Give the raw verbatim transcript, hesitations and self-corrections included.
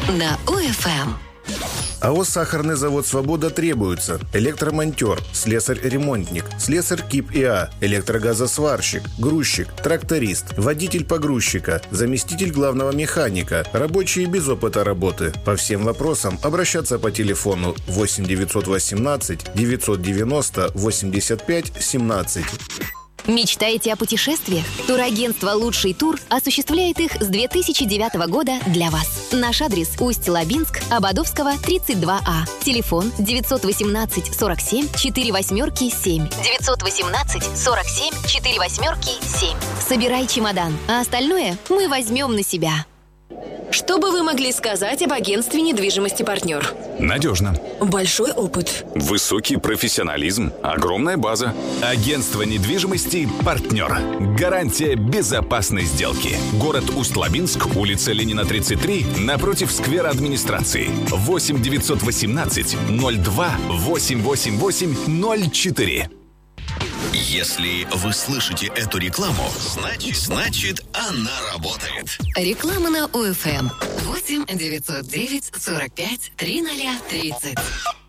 на ОФМ. АО «Сахарный завод «Свобода» требуется электромонтер, слесарь-ремонтник, слесарь КИП ИА, электрогазосварщик, грузчик, тракторист, водитель погрузчика, заместитель главного механика, рабочие без опыта работы. По всем вопросам обращаться по телефону восемь девятьсот восемнадцать девятьсот девяносто восемьдесят пять семнадцать. Мечтаете о путешествиях? Турагентство «Лучший тур» осуществляет их с две тысячи девятого года для вас. Наш адрес – Усть-Лабинск, Ободовского, тридцать два А. Телефон девятьсот восемнадцать сорок семь четыре восьмерки семь. девятьсот восемнадцать сорок семь четыре восьмерки семь. Собирай чемодан, а остальное мы возьмем на себя. Что бы вы могли сказать об агентстве недвижимости «Партнер»? Надежно. Большой опыт. Высокий профессионализм. Огромная база. Агентство недвижимости «Партнер». Гарантия безопасной сделки. Город Усть-Лабинск, улица Ленина, тридцать три, напротив сквера администрации. восемь девятьсот восемнадцать ноль два восемь восемь восемь ноль четыре. Если вы слышите эту рекламу, значит, значит она работает. Реклама на ОФМ. восемь девятьсот девять сорок пять тридцать тридцать.